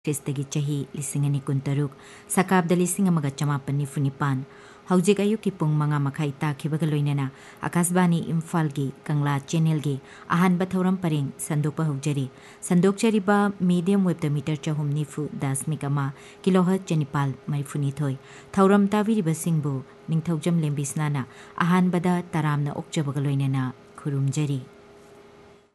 ख्रिस्तगी चही लिसिंग अनि कुंतरुक सकाबदा लिसिंग अमगा चमापन निफुनिपान हौजिक अयुकी पुंग मंगा मखाई ताखिबगा लोइनना आकाशवाणी इम्फाल की कंगला चैनल की अहानबा थौरम purring संदोकपा hosiery संदोकचरीबा medium wave metre 494.5 kilohertz चनिपाल मरिफुनिथोय थौरम ताविरिबसिंगबु Ningthoujam लेंबिसनाना अहानबदा तरामना ओक्चबगा लोइनना खुरुमजरी।